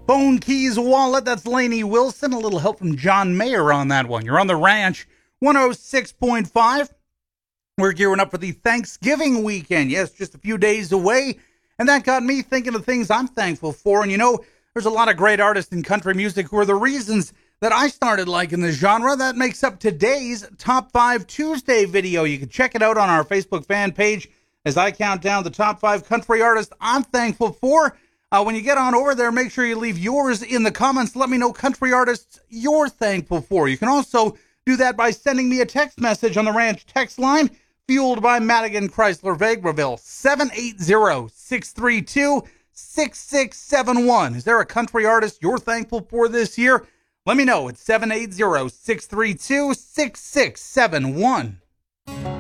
Bone Keys Wallet, that's Lainey Wilson. A little help from John Mayer on that one. You're on the Ranch 106.5. We're gearing up for the Thanksgiving weekend. Yes, just a few days away. And that got me thinking of things I'm thankful for. And you know, there's a lot of great artists in country music who are the reasons that I started liking the genre. That makes up today's Top 5 Tuesday video. You can check it out on our Facebook fan page as I count down the top 5 country artists I'm thankful for. When you get on over there, make sure you leave yours in the comments. Let me know country artists you're thankful for. You can also do that by sending me a text message on the Ranch text line, fueled by Madigan Chrysler Vegreville, 780-632-6671. Is there a country artist you're thankful for this year? Let me know at 780-632-6671.